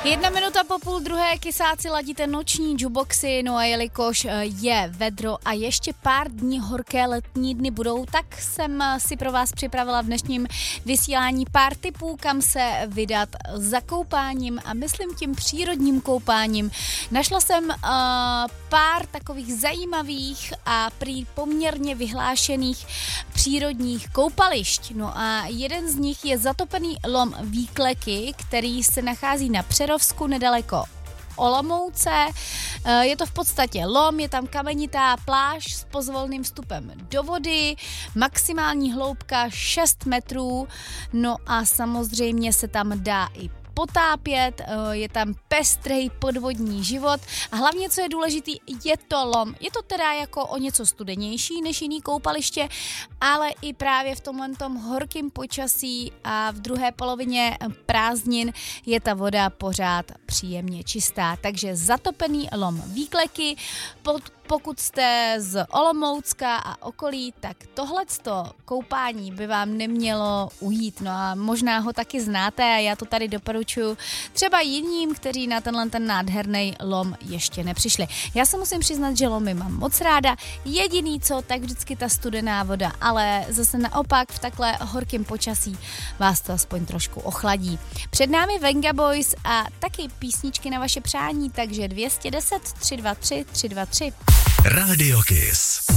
1 minuta po 12:30, kysáci ladíte noční juboxy, no a jelikož je vedro a ještě pár dní horké letní dny budou, tak jsem si pro vás připravila v dnešním vysílání pár tipů, kam se vydat za koupáním a myslím tím přírodním koupáním. Našla jsem pár takových zajímavých a prý poměrně vyhlášených přírodních koupališť. No a jeden z nich je zatopený lom Výkleky, který se nachází na Přerovsku nedaleko Olomouce. Je to v podstatě lom, je tam kamenitá pláž s pozvolným vstupem do vody, maximální hloubka 6 metrů, no a samozřejmě se tam dá i potápět, je tam pestrý podvodní život a hlavně, co je důležitý, je to lom. Je to teda jako o něco studenější než jiný koupaliště, ale i právě v tomhletom horkém počasí a v druhé polovině prázdnin je ta voda pořád příjemně čistá. Takže zatopený lom Výkleky, pokud jste z Olomoucka a okolí, tak tohleto koupání by vám nemělo ujít. No a možná ho taky znáte a já to tady doporučuji třeba jiným, kteří na ten nádherný lom ještě nepřišli. Já se musím přiznat, že lomy mám moc ráda. Jediný co, tak vždycky ta studená voda, ale zase naopak v takhle horkém počasí vás to aspoň trošku ochladí. Před námi Venga Boys a taky písničky na vaše přání, takže 210 323 323. Radio Kiss.